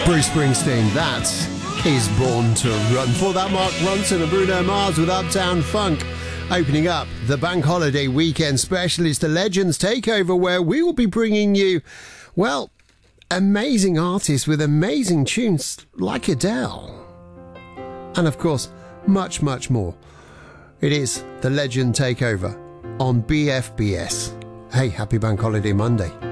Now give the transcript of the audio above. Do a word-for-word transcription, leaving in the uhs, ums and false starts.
Bruce Springsteen, that is Born to Run. For that, Mark Ronson and Bruno Mars with Uptown Funk. Opening up the Bank Holiday Weekend special is the Legends Takeover, where we will be bringing you, well, amazing artists with amazing tunes like Adele. And of course, much, much more. It is the Legend Takeover on B F B S. Hey, happy Bank Holiday Monday.